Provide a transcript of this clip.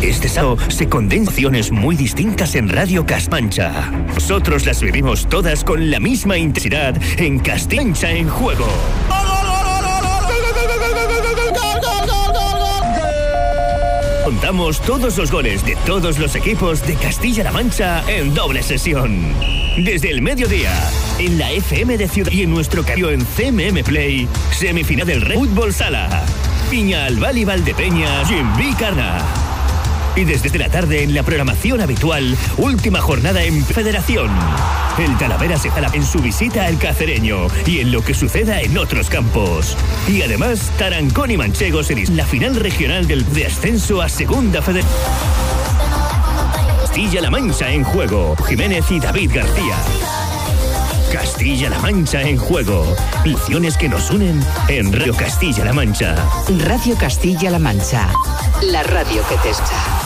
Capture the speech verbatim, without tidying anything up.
Este sábado se condensaciones muy distintas en Radio Castilla-La Mancha. Nosotros las vivimos todas con la misma intensidad en Castilla-La Mancha en Juego. Contamos todos los goles de todos los equipos de Castilla-La Mancha en doble sesión. Desde el mediodía, en la F M de Ciudad y en nuestro canal en C M M Play, semifinal del Red Fútbol Sala. Piña Albal y Valdepeñas, Jimby Carna. Y desde la tarde en la programación habitual, última jornada en Federación. El Talavera se jala en su visita al Cacereño y en lo que suceda en otros campos. Y además, Tarancón y Manchegos en la final regional del de ascenso a Segunda Federación. Castilla-La Mancha en Juego. Jiménez y David García. Castilla-La Mancha en Juego. Lecciones que nos unen en Radio Castilla-La Mancha. Radio Castilla-La Mancha. La radio que te está.